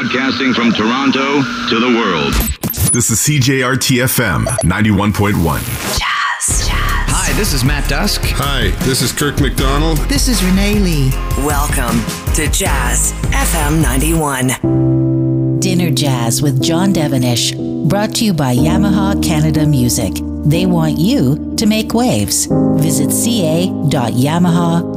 Broadcasting from Toronto to the world. This is CJRT-FM 91.1. Jazz. Hi, this is Matt Dusk. Hi, this is Kirk McDonald. This is Renee Lee. Welcome to Jazz FM 91. Dinner Jazz with John Devenish, brought to you by Yamaha Canada Music. They want you to make waves. Visit ca.yamaha.ca.